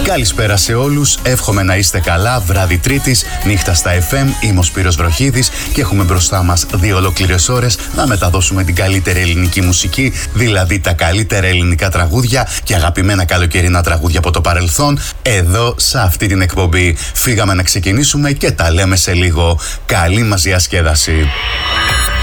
Καλησπέρα σε όλους, εύχομαι να είστε καλά. Βράδυ Τρίτης, νύχτα στα FM. Είμαι ο Σπύρος Βροχίδης και έχουμε μπροστά μας 2 ολόκληρες ώρες να μεταδώσουμε την καλύτερη ελληνική μουσική, δηλαδή τα καλύτερα ελληνικά τραγούδια και αγαπημένα καλοκαιρινά τραγούδια από το παρελθόν, εδώ σε αυτή την εκπομπή. Φύγαμε να ξεκινήσουμε και τα λέμε σε λίγο. Καλή μας διασκέδαση.